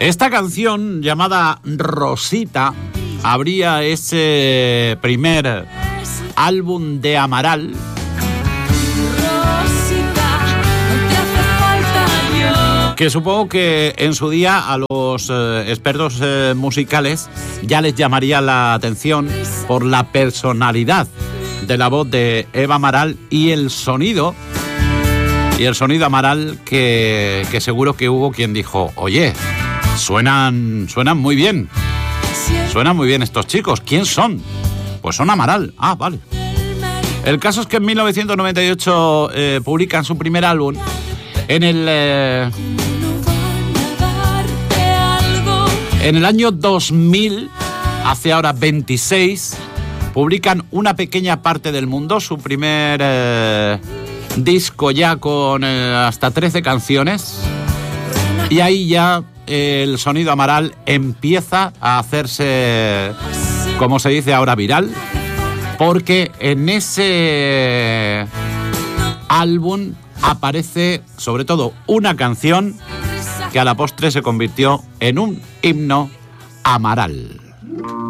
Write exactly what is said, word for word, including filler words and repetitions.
Esta canción llamada Rosita abría ese primer álbum de Amaral, que supongo que en su día a los eh, expertos eh, musicales ya les llamaría la atención por la personalidad de la voz de Eva Amaral y el sonido, y el sonido Amaral que, que seguro que hubo quien dijo, oye, suenan, suenan muy bien, suenan muy bien estos chicos, ¿quién son? Pues son Amaral, ah, vale. El caso es que en mil novecientos noventa y ocho eh, publican su primer álbum. En el, eh, en el año dos mil, hace ahora veintiséis, publican Una pequeña parte del mundo, su primer eh, disco ya con eh, hasta trece canciones. Y ahí ya eh, el sonido Amaral empieza a hacerse, como se dice ahora, viral, porque en ese álbum aparece sobre todo una canción que a la postre se convirtió en un himno Amaral.